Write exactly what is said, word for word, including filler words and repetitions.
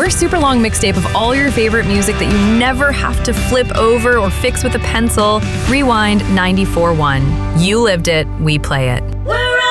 We're a super long mixtape of all your favorite music that you never have to flip over or fix with a pencil. Rewind ninety-four point one. You lived it, we play it.